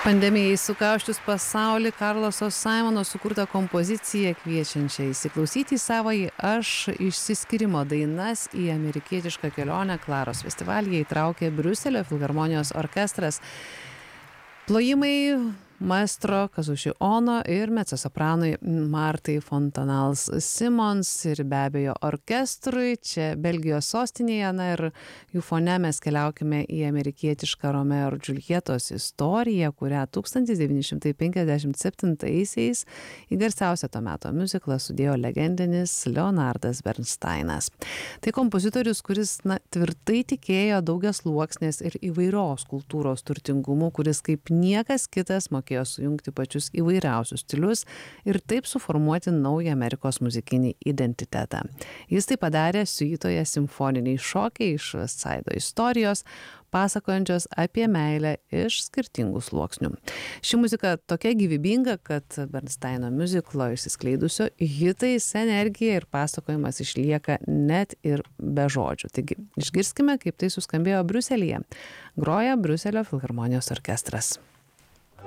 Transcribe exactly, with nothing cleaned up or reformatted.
Pandemijai sukauščius pasaulį, Karloso Saimono sukurtą kompoziciją kviečiančią įsiklausyti į savąjį aš išsiskyrimo dainas į amerikietišką kelionę Klaros festivalyje įtraukė Briuselio filharmonijos orkestras. Plojimai maestro Kazushi Ono ir mecosopranui Martai Fontanals Simons ir be abejo orkestrui čia Belgijos sostinėje. Na ir jų fone mes keliaukime į amerikietišką Romeo ir Džiuljetos istoriją, kurią tūkstantis devyni šimtai penkiasdešimt septintaisiais į garsiausią to meto miuziklą sudėjo legendinis Leonardas Bernsteinas. Tai kompozitorius, kuris na, tvirtai tikėjo daugiasluoksnės ir įvairios kultūros turtingumu, kuris kaip niekas kitas mokėjo sujungti pačius įvairiausius stilius ir taip suformuoti naują Amerikos muzikinį identitetą. Jis tai padarė siuitoje simfoniniai šokiai iš West Sido istorijos, pasakojančios apie meilę iš skirtingų sluoksnių. Ši muzika tokia gyvybinga, kad Bernsteino miuziklo išsiskleidusio hitais energija ir pasakojimas išlieka net ir be žodžių. Taigi išgirskime, kaip tai suskambėjo Briuselyje. Groja Briuselio filharmonijos orkestras.